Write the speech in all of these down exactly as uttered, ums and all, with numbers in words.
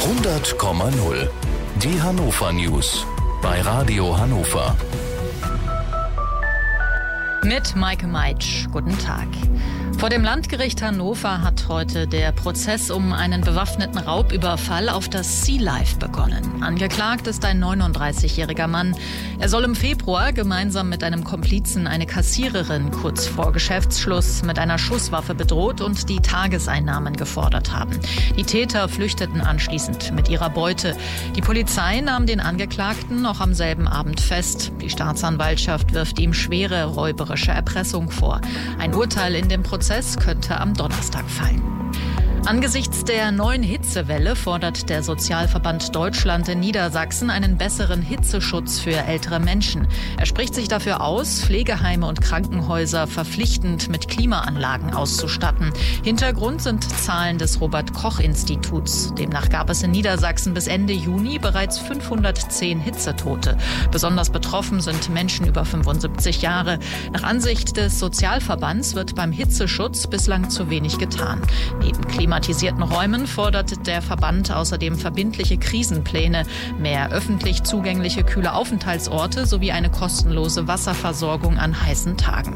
hundert Komma null. Die Hannover News bei Radio Hannover. Mit Maike Meitsch. Guten Tag. Vor dem Landgericht Hannover hat heute der Prozess um einen bewaffneten Raubüberfall auf das Sea Life begonnen. Angeklagt ist ein neununddreißigjähriger Mann. Er soll im Februar gemeinsam mit einem Komplizen eine Kassiererin kurz vor Geschäftsschluss mit einer Schusswaffe bedroht und die Tageseinnahmen gefordert haben. Die Täter flüchteten anschließend mit ihrer Beute. Die Polizei nahm den Angeklagten noch am selben Abend fest. Die Staatsanwaltschaft wirft ihm schwere räuberische Erpressung vor. Ein Urteil in dem Prozess könnte am Donnerstag fallen. Angesichts der neuen Hitzewelle fordert der Sozialverband Deutschland in Niedersachsen einen besseren Hitzeschutz für ältere Menschen. Er spricht sich dafür aus, Pflegeheime und Krankenhäuser verpflichtend mit Klimaanlagen auszustatten. Hintergrund sind Zahlen des Robert-Koch-Instituts. Demnach gab es in Niedersachsen bis Ende Juni bereits fünfhundertzehn Hitzetote. Besonders betroffen sind Menschen über fünfundsiebzig Jahre. Nach Ansicht des Sozialverbands wird beim Hitzeschutz bislang zu wenig getan. Neben Klima klimatisierten Räumen fordert der Verband außerdem verbindliche Krisenpläne, mehr öffentlich zugängliche kühle Aufenthaltsorte sowie eine kostenlose Wasserversorgung an heißen Tagen.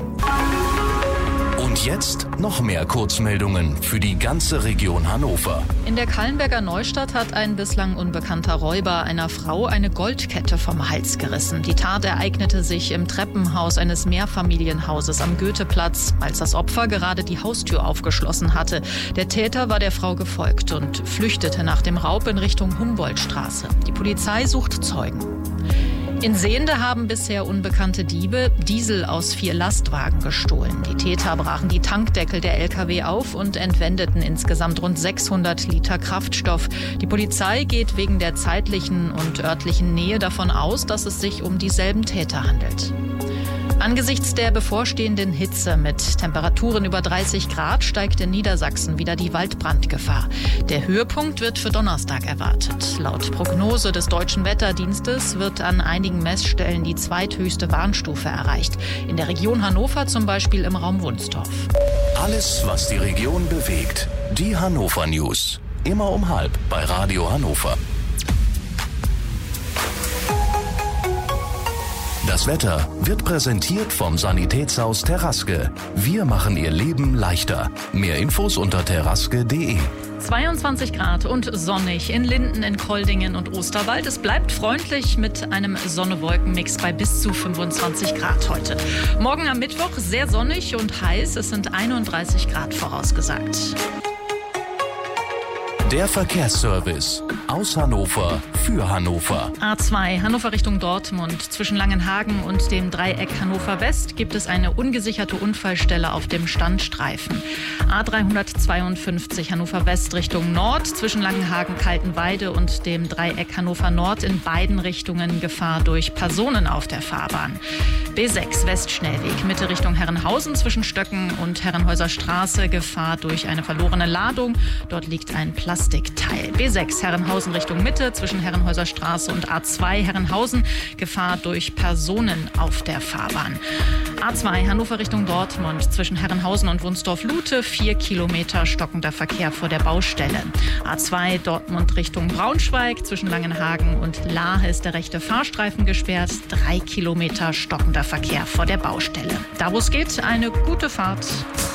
Und jetzt noch mehr Kurzmeldungen für die ganze Region Hannover. In der Kallenberger Neustadt hat ein bislang unbekannter Räuber einer Frau eine Goldkette vom Hals gerissen. Die Tat ereignete sich im Treppenhaus eines Mehrfamilienhauses am Goetheplatz, als das Opfer gerade die Haustür aufgeschlossen hatte. Der Täter war der Frau gefolgt und flüchtete nach dem Raub in Richtung Humboldtstraße. Die Polizei sucht Zeugen. In Sehnde haben bisher unbekannte Diebe Diesel aus vier Lastwagen gestohlen. Die Täter brachen die Tankdeckel der L K W auf und entwendeten insgesamt rund sechshundert Liter Kraftstoff. Die Polizei geht wegen der zeitlichen und örtlichen Nähe davon aus, dass es sich um dieselben Täter handelt. Angesichts der bevorstehenden Hitze mit Temperaturen über dreißig Grad steigt in Niedersachsen wieder die Waldbrandgefahr. Der Höhepunkt wird für Donnerstag erwartet. Laut Prognose des Deutschen Wetterdienstes wird an einigen Messstellen die zweithöchste Warnstufe erreicht. In der Region Hannover zum Beispiel im Raum Wunstorf. Alles, was die Region bewegt. Die Hannover News. Immer um halb bei Radio Hannover. Das Wetter wird präsentiert vom Sanitätshaus Terraske. Wir machen Ihr Leben leichter. Mehr Infos unter terraske punkt de. zweiundzwanzig Grad und sonnig in Linden, in Koldingen und Osterwald. Es bleibt freundlich mit einem Sonne-Wolken-Mix bei bis zu fünfundzwanzig Grad heute. Morgen am Mittwoch sehr sonnig und heiß. Es sind einunddreißig Grad vorausgesagt. Der Verkehrsservice aus Hannover für Hannover. A zwei Hannover Richtung Dortmund. Zwischen Langenhagen und dem Dreieck Hannover West gibt es eine ungesicherte Unfallstelle auf dem Standstreifen. A dreihundertzweiundfünfzig Hannover West Richtung Nord. Zwischen Langenhagen, Kaltenweide und dem Dreieck Hannover Nord in beiden Richtungen Gefahr durch Personen auf der Fahrbahn. B sechs Westschnellweg Mitte Richtung Herrenhausen zwischen Stöcken und Herrenhäuser Straße Gefahr durch eine verlorene Ladung. Dort liegt ein Plastikteil. B sechs Herrenhausen Richtung Mitte zwischen Herrenhäuser Straße und A zwei Herrenhausen Gefahr durch Personen auf der Fahrbahn. A zwei Hannover Richtung Dortmund zwischen Herrenhausen und Wunstorf-Lute vier Kilometer stockender Verkehr vor der Baustelle. A zwei Dortmund Richtung Braunschweig zwischen Langenhagen und Lahe ist der rechte Fahrstreifen gesperrt. Drei Kilometer stockender Verkehr vor der Baustelle. Da wo es geht, eine gute Fahrt.